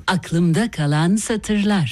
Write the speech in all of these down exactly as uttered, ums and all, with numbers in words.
Aklımda kalan satırlar.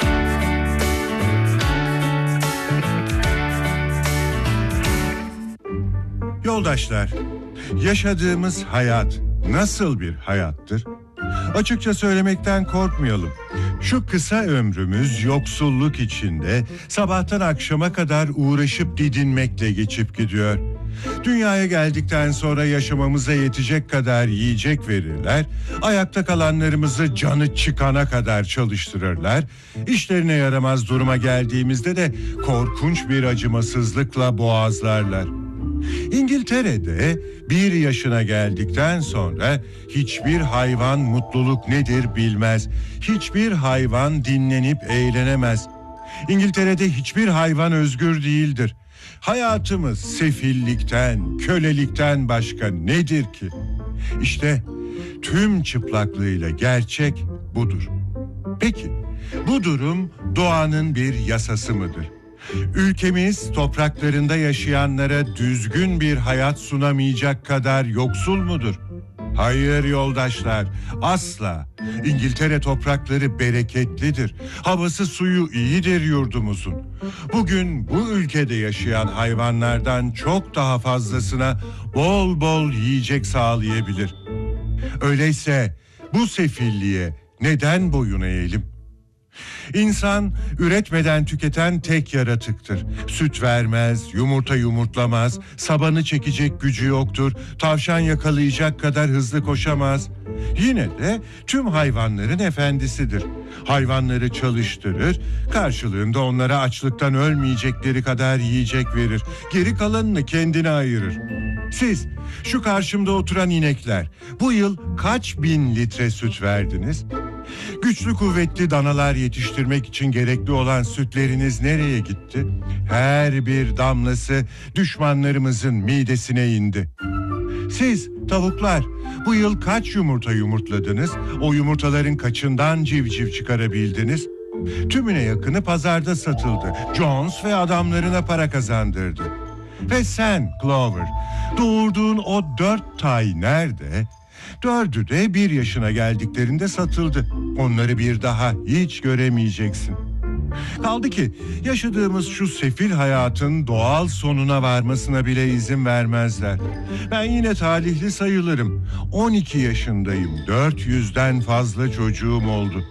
Yoldaşlar, yaşadığımız hayat nasıl bir hayattır? Açıkça söylemekten korkmayalım. Şu kısa ömrümüz yoksulluk içinde sabahtan akşama kadar uğraşıp didinmekle geçip gidiyor. Dünyaya geldikten sonra yaşamamıza yetecek kadar yiyecek verirler, ayakta kalanlarımızı canı çıkana kadar çalıştırırlar, işlerine yaramaz duruma geldiğimizde de korkunç bir acımasızlıkla boğazlarlar. İngiltere'de bir yaşına geldikten sonra hiçbir hayvan mutluluk nedir bilmez. Hiçbir hayvan dinlenip eğlenemez. İngiltere'de hiçbir hayvan özgür değildir. Hayatımız sefillikten, kölelikten başka nedir ki? İşte tüm çıplaklığıyla gerçek budur. Peki, bu durum doğanın bir yasası mıdır? Ülkemiz topraklarında yaşayanlara düzgün bir hayat sunamayacak kadar yoksul mudur? Hayır yoldaşlar, asla. İngiltere toprakları bereketlidir. Havası suyu iyidir yurdumuzun. Bugün bu ülkede yaşayan hayvanlardan çok daha fazlasına bol bol yiyecek sağlayabilir. Öyleyse bu sefilliğe neden boyun eğelim? İnsan üretmeden tüketen tek yaratıktır. Süt vermez, yumurta yumurtlamaz, sabanı çekecek gücü yoktur, tavşan yakalayacak kadar hızlı koşamaz. Yine de tüm hayvanların efendisidir. Hayvanları çalıştırır, karşılığında onlara açlıktan ölmeyecekleri kadar yiyecek verir. Geri kalanını kendine ayırır. Siz, şu karşımda oturan inekler, bu yıl kaç bin litre süt verdiniz? Güçlü kuvvetli danalar yetiştirmek için gerekli olan sütleriniz nereye gitti? Her bir damlası düşmanlarımızın midesine indi. Siz tavuklar bu yıl kaç yumurta yumurtladınız? O yumurtaların kaçından civciv çıkarabildiniz? Tümüne yakını pazarda satıldı. Jones ve adamlarına para kazandırdı. Ve sen Clover, doğurduğun o dört tay nerede? Dördü de bir yaşına geldiklerinde satıldı. Onları bir daha hiç göremeyeceksin. Kaldı ki yaşadığımız şu sefil hayatın doğal sonuna varmasına bile izin vermezler. Ben yine talihli sayılırım. on iki yaşındayım. dört yüzden fazla çocuğum oldu.